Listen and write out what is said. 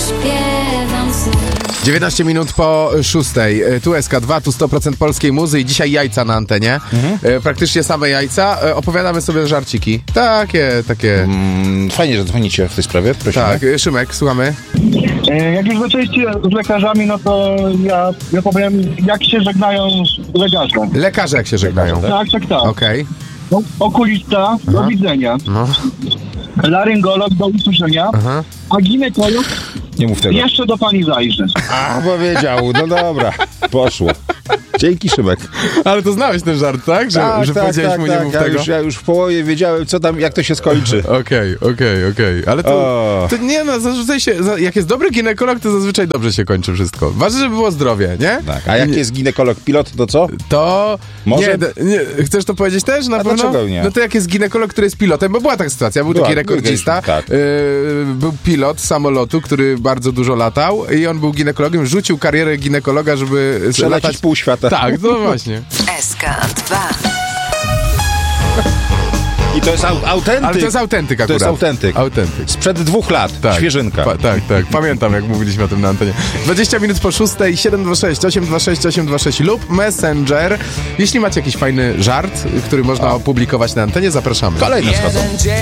śpiewam sny. 19 minut po 6. Tu SK2, tu 100% polskiej muzy i dzisiaj jajca na antenie. Praktycznie same jajca. Opowiadamy sobie żarciki. Takie. Fajnie, że dzwonicie w tej sprawie, prosimy. Tak, Szymek, słuchamy. Jak już zaczęliście z lekarzami, no to ja powiem, jak się żegnają lekarze. Lekarze jak się żegnają. Tak. Okej. No, okulista, do widzenia. No. Laryngolog, do usłyszenia. Aha. A ginekolog, Nie mów tego. jeszcze do pani zajrzy. A, powiedział. No dobra, poszło. Dzięki, Szymek. Ale to znałeś ten żart, tak? Że powiedziałeś mu nie mów tego? Ja już w połowie wiedziałem, co tam, jak to się skończy. Okej. Ale to nie no, zazwyczaj się, jak jest dobry ginekolog, to zazwyczaj dobrze się kończy wszystko. Ważne, żeby było zdrowie, nie? Tak. A jak jest ginekolog pilot, to co? To... Może? Nie, chcesz to powiedzieć też na pewno? dlaczego nie? No to jak jest ginekolog, który jest pilotem, bo była taka sytuacja, był taki rekordzista, tak. Był pilot samolotu, który bardzo dużo latał i on był ginekologiem, rzucił karierę ginekologa, żeby Przelecieć pół świata. Tak, no właśnie. SK2. I to jest autentyk. Ale to jest autentyk akurat. To jest autentyk. Sprzed 2 lat. Tak. Świeżynka. Tak. Pamiętam, jak mówiliśmy o tym na antenie. 20 minut po 6, 726 826 826 lub Messenger. Jeśli macie jakiś fajny żart, który można opublikować na antenie, zapraszamy. Kolejne schodzą.